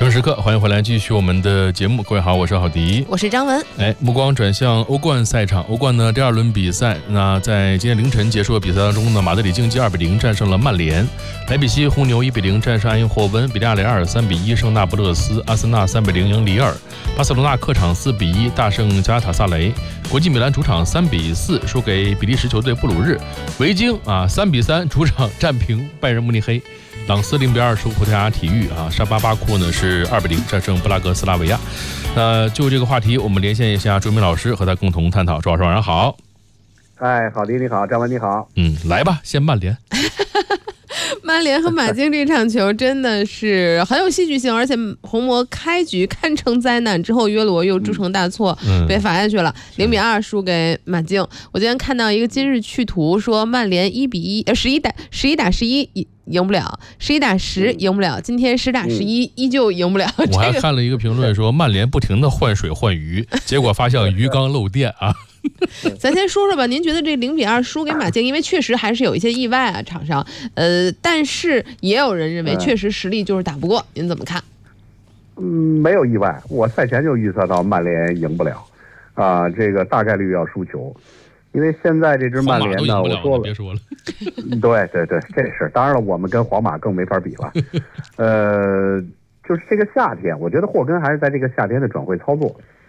正时刻，欢迎回来，继续我们的节目。各位好，我是郝迪， 我是张文。 目光转向欧冠赛场。欧冠呢第二轮比赛，那在今天凌晨结束的比赛当中呢，马德里竞技2-0战胜了曼联，莱比锡红牛1-0战胜埃因霍温，比利亚雷亚尔3-1胜那不勒斯，阿森纳3-0赢里尔，巴塞罗那客场4-1大胜加拉塔萨雷，国际米兰主场3-4输给比利时球队布鲁日，维京3-3主场战平拜仁慕尼黑。朗斯0-2输葡萄牙体育沙巴巴库呢是2-0战胜布拉格斯拉维亚。就这个话题，我们连线一下朱明老师，和他共同探讨。朱老师晚上好。 郝迪你好，张文你好。 来吧，先曼联。 曼联和马竞这场球真的是很有戏剧性，而且红魔开局看成灾难之后，约罗又铸成大错，被罚下去了，0-2输给马竞。我今天看到一个今日趣图说，曼联11打11赢不了，11打10赢不了，今天10打11依旧赢不了。 我还看了一个评论说，曼联不停的换水换鱼，结果发现鱼缸漏电啊。 咱先说说吧，您觉得这0-2输给马竞，因为确实还是有一些意外啊，场上，但是也有人认为确实实力就是打不过，您怎么看？ 没有意外，我赛前就预测到曼联赢不了，这个大概率要输球，因为现在这支曼联呢，我说了， 别说了， 对，这是当然了，我们跟皇马更没法比了，就是这个夏天，我觉得霍根还是在这个夏天的转会操作。